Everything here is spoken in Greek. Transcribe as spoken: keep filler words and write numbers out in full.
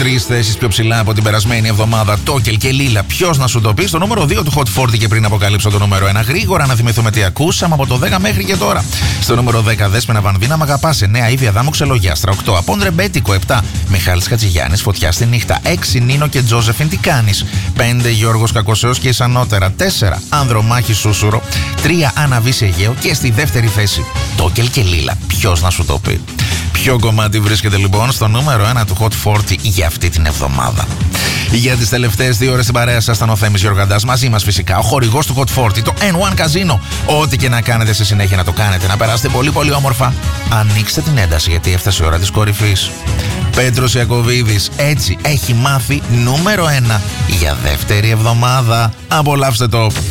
Τρεις θέσεις πιο ψηλά από την περασμένη εβδομάδα. Τόκελ και Λίλα. Ποιος να σου το πει? Στο νούμερο δύο του Hot σαράντα και πριν αποκαλύψω το νούμερο ένα. Γρήγορα να θυμηθούμε τι ακούσαμε από το δέκα μέχρι και τώρα. Στο νούμερο δέκα Δέσποινα Βανδύνα, Μ' αγαπάσαι. Νέα Ήβη Αδάμου Ξελογιάστρα. οκτώ Απόν Ρεμπέτικο. επτά Μιχάλης Χατζηγιάννης, Φωτιά στη νύχτα. έξι Νίνο και Τζόζεφιν, Τι κάνεις? πέντε Γιώργος Κακοσέος και Ισανότερα. τέσσερα Ανδρομάχη Σούσουρο. τρία Άννα Βύση Αιγαίο και στη δεύτερη θέση Τόκελ και Λίλα. Ποιος να σου το πει? Ποιο κομμάτι βρίσκεται λοιπόν στο νούμερο ένα του Hot σαράντα για αυτή την εβδομάδα? Για τις τελευταίες δύο ώρες στην παρέα σας ήταν ο Θέμης Γιοργαντάς. Μαζί μας φυσικά ο χορηγός του Hot σαράντα, το N ένα Casino. Ό,τι και να κάνετε στη συνέχεια να το κάνετε, να περάσετε πολύ πολύ όμορφα. Ανοίξτε την ένταση γιατί έφτασε η ώρα της κορυφής. Πέτρος Ιακωβίδης έτσι έχει μάθει νούμερο ένα για δεύτερη εβδομάδα. Απολαύστε το.